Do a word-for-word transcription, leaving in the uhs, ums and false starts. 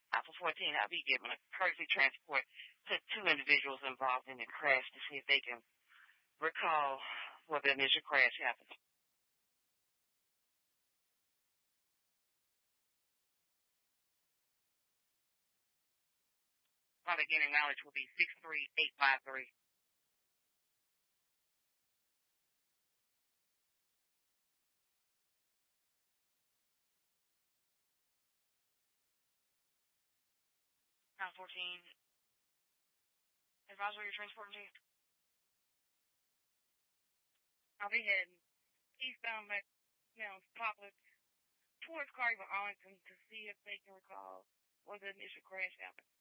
Alpha fourteen, I'll be giving a courtesy transport to two individuals involved in the crash to see if they can recall where the initial crash happened. My beginning knowledge will be six three eight five three. Nine fourteen. Advise where you're transporting to. I'll be heading eastbound back down Poplar towards Cargill Arlington to see if they can recall where the initial crash happened.